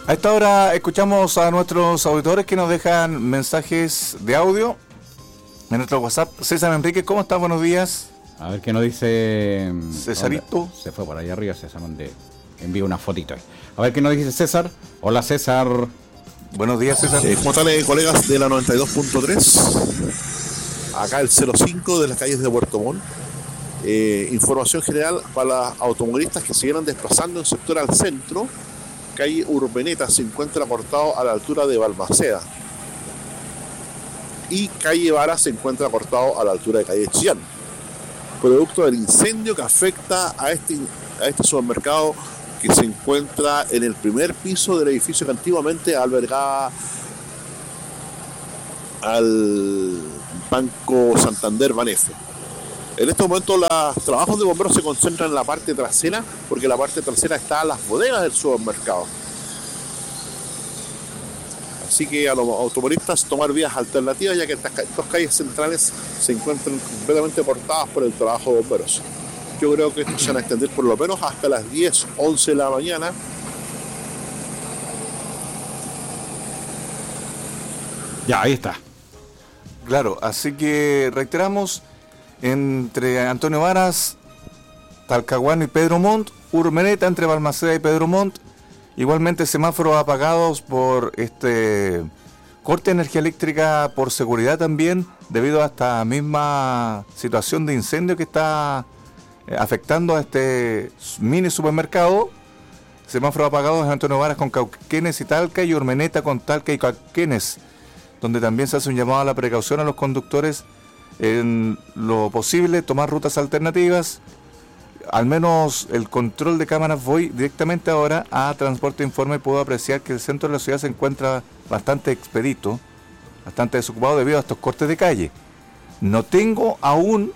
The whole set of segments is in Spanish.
A esta hora escuchamos a nuestros auditores que nos dejan mensajes de audio en nuestro WhatsApp. César Enrique, ¿cómo estás? Buenos días. A ver qué nos dice Cesarito. ¿Dónde? Se fue por ahí arriba César, donde envío una fotito ahí. A ver qué nos dice César. Hola César. Buenos días, César. ¿Cómo están, colegas de la 92.3? Acá el 05 de las calles de Puerto Montt. Información general para los automovilistas que se vienen desplazando en sector al centro. Calle Urmeneta se encuentra cortado a la altura de Balmaceda. Y calle Vara se encuentra cortado a la altura de calle Chillán. Producto del incendio que afecta a este supermercado que se encuentra en el primer piso del edificio que antiguamente albergaba al Banco Santander Banefe. En este momento los trabajos de bomberos se concentran en la parte trasera, porque en la parte trasera están las bodegas del supermercado. Así que a los automovilistas tomar vías alternativas, ya que estas dos calles centrales se encuentran completamente cortadas por el trabajo de bomberos. Yo creo que esto se van a extender por lo menos hasta las 10, 11 de la mañana. Ya, ahí está. Claro, así que reiteramos, entre Antonio Varas, Talcahuano y Pedro Montt, Urmeneta entre Balmaceda y Pedro Montt, igualmente semáforos apagados por corte de energía eléctrica por seguridad también, debido a esta misma situación de incendio que está afectando a este mini supermercado. Semáforos apagados en Antonio Varas con Cauquenes y Talca, y Urmeneta con Talca y Cauquenes, donde también se hace un llamado a la precaución a los conductores en lo posible, tomar rutas alternativas. Al menos el control de cámaras, voy directamente ahora a Transporte Informe y puedo apreciar que el centro de la ciudad se encuentra bastante expedito, bastante desocupado debido a estos cortes de calle. No tengo aún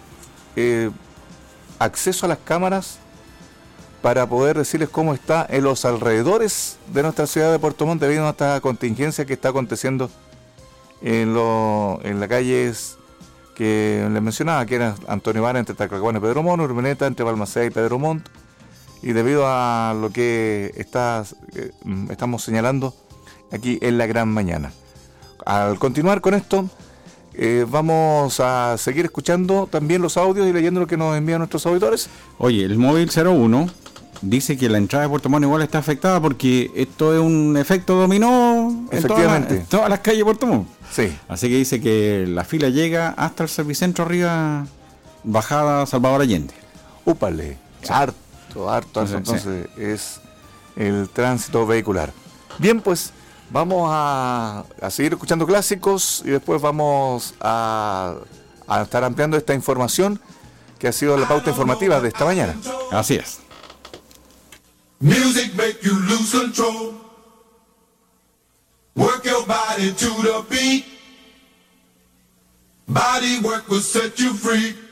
acceso a las cámaras para poder decirles cómo está en los alrededores de nuestra ciudad de Puerto Montt debido a esta contingencia que está aconteciendo en las calles que les mencionaba, que era Antonio Vara entre Talcahuano y Pedro Montt, Urmeneta entre Balmaceda y Pedro Montt, y debido a lo que estamos señalando aquí en la gran mañana. Al continuar con esto, vamos a seguir escuchando también los audios y leyendo lo que nos envían nuestros auditores. Oye, el móvil 01 dice que la entrada de Puerto Montt igual está afectada porque esto es un efecto dominó en todas las calles de Puerto Montt. Sí. Así que dice que la fila llega hasta el Servicentro arriba, bajada Salvador Allende. Úpale, sí. Harto. Entonces sí. Es el tránsito vehicular. Bien, pues vamos a seguir escuchando clásicos y después vamos a estar ampliando esta información que ha sido la pauta informativa de esta mañana. Así es. Music make you lose control. Work your body to the beat. Body work will set you free.